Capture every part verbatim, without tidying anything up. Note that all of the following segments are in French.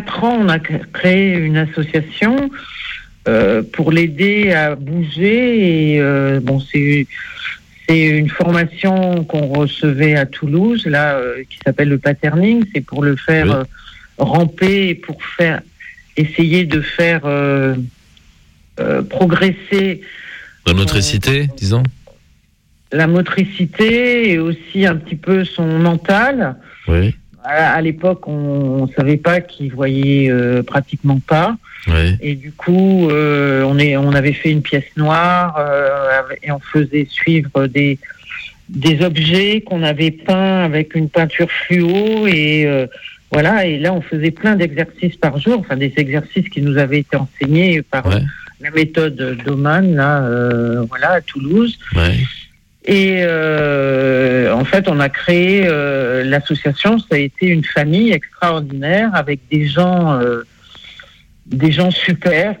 quatre ans, on a créé une association euh, pour l'aider à bouger. Et euh, bon, c'est, c'est une formation qu'on recevait à Toulouse, là, euh, qui s'appelle le patterning. C'est pour le faire oui. euh, ramper et pour faire essayer de faire euh, euh, progresser la motricité, euh, disons. La motricité et aussi un petit peu son mental. Oui. À, à l'époque, on ne savait pas qu'il voyait euh, pratiquement pas. Oui. Et du coup, euh, on, est, on avait fait une pièce noire euh, et on faisait suivre des, des objets qu'on avait peints avec une peinture fluo. Et euh, voilà, et là, on faisait plein d'exercices par jour, enfin des exercices qui nous avaient été enseignés par ouais. la méthode d'Oman, là, euh, voilà, à Toulouse. Ouais. Et euh, en fait, on a créé euh, l'association. Ça a été une famille extraordinaire avec des gens, euh, des gens super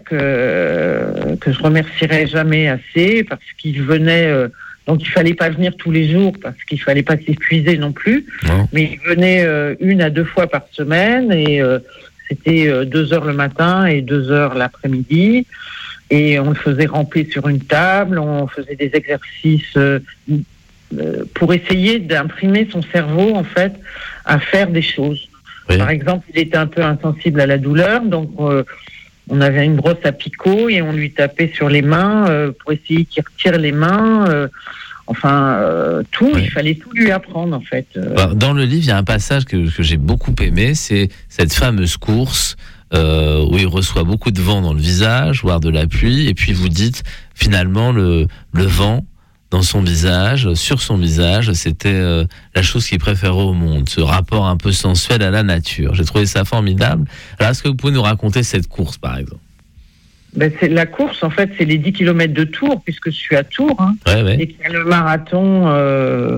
que que je remercierai jamais assez parce qu'ils venaient. Euh, donc, il fallait pas venir tous les jours parce qu'il fallait pas s'épuiser non plus. Non. Mais ils venaient euh, une à deux fois par semaine et euh, c'était euh, deux heures le matin et deux heures l'après-midi. Et on le faisait ramper sur une table, on faisait des exercices euh, pour essayer d'imprimer son cerveau, en fait, à faire des choses. Oui. Par exemple, il était un peu insensible à la douleur, donc euh, on avait une brosse à picot et on lui tapait sur les mains euh, pour essayer qu'il retire les mains. Euh, enfin, euh, tout, oui. Il fallait tout lui apprendre, en fait. Dans le livre, il y a un passage que, que j'ai beaucoup aimé, c'est cette fameuse course Euh, où il reçoit beaucoup de vent dans le visage, voire de la pluie, et puis vous dites finalement le, le vent dans son visage, sur son visage, c'était euh, la chose qu'il préférait au monde, ce rapport un peu sensuel à la nature. J'ai trouvé ça formidable. Alors est-ce que vous pouvez nous raconter cette course par exemple ? Ben c'est la course, en fait, c'est les dix kilomètres de Tours, puisque je suis à Tours, hein, ouais, ouais. et qu'il y a le marathon euh,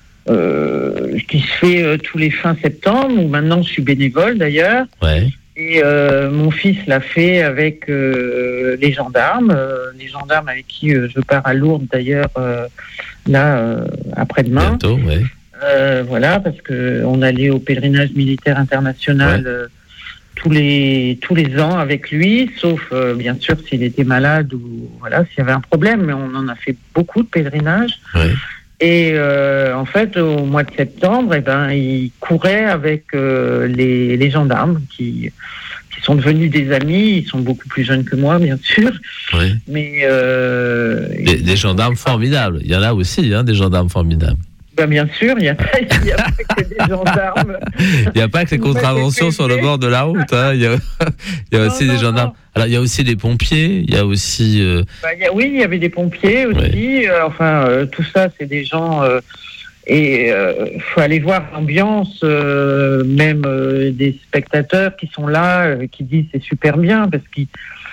euh, qui se fait euh, tous les fins septembre, où maintenant je suis bénévole d'ailleurs. Ouais. Et euh, mon fils l'a fait avec euh, les gendarmes, euh, les gendarmes avec qui euh, je pars à Lourdes d'ailleurs, euh, là, euh, après-demain. Bientôt, ouais. Euh, voilà, parce que on allait au pèlerinage militaire international ouais. euh, tous les tous les ans avec lui, sauf euh, bien sûr s'il était malade ou voilà s'il y avait un problème. Mais on en a fait beaucoup de pèlerinages. Ouais. Et euh, en fait, au mois de septembre, eh ben, il courait avec euh, les, les gendarmes qui, qui sont devenus des amis. Ils sont beaucoup plus jeunes que moi, bien sûr. Oui. Mais euh, des, des gendarmes formidables. Il y en a aussi, hein, des gendarmes formidables. Ben bien sûr, il n'y a, a pas que des gendarmes. Il n'y a pas que les contraventions sur le bord de la route. Hein. Il y a, il y a aussi non, des gendarmes. Non. Alors, il y a aussi des pompiers. Il y a aussi. Euh... Ben, il y a, oui, il y avait des pompiers aussi. Oui. Euh, enfin, euh, tout ça, c'est des gens. Euh, et il euh, faut aller voir l'ambiance, euh, même euh, des spectateurs qui sont là, euh, qui disent c'est super bien parce qu'ils.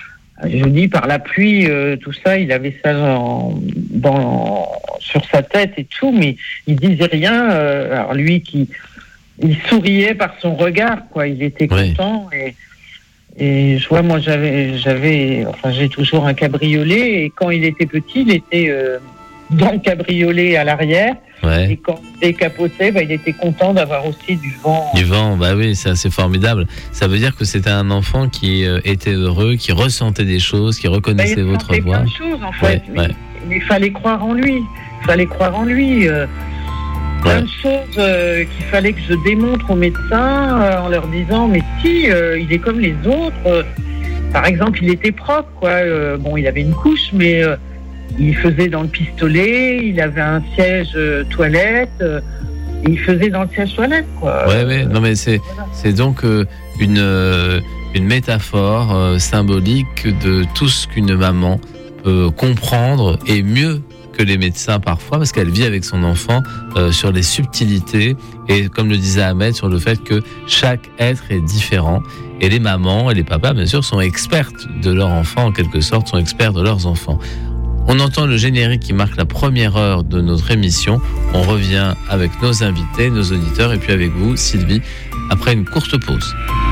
Je dis par la pluie, euh, tout ça, il avait ça dans, dans, sur sa tête et tout, mais il disait rien. Euh, alors lui, qui, il souriait par son regard, quoi. Il était content. Oui. Et, et je vois, moi, j'avais, j'avais, enfin, j'ai toujours un cabriolet. Et quand il était petit, il était euh, dans le cabriolet à l'arrière. Ouais. Et quand il décapotait, bah, il était content d'avoir aussi du vent. Du vent, bah oui, c'est assez formidable. Ça veut dire que c'était un enfant qui euh, était heureux, qui ressentait des choses, qui reconnaissait bah, votre voix. Il plein de choses, en fait. Ouais, ouais. Mais il fallait croire en lui. Il fallait croire en lui. Euh, plein ouais. de choses euh, qu'il fallait que je démontre aux médecins euh, en leur disant, mais si, euh, il est comme les autres. Euh, par exemple, il était propre, quoi. Euh, bon, il avait une couche, mais... Euh, il faisait dans le pistolet, il avait un siège euh, toilette, euh, et il faisait dans le siège toilette, quoi. Ouais, ouais. Non, mais c'est voilà. c'est donc euh, une euh, une métaphore euh, symbolique de tout ce qu'une maman peut comprendre et mieux que les médecins parfois, parce qu'elle vit avec son enfant euh, sur les subtilités et, comme le disait Ahmed, sur le fait que chaque être est différent. Et les mamans et les papas, bien sûr, sont expertes de leur enfant, en quelque sorte, sont experts de leurs enfants. On entend le générique qui marque la première heure de notre émission. On revient avec nos invités, nos auditeurs, et puis avec vous, Sylvie, après une courte pause.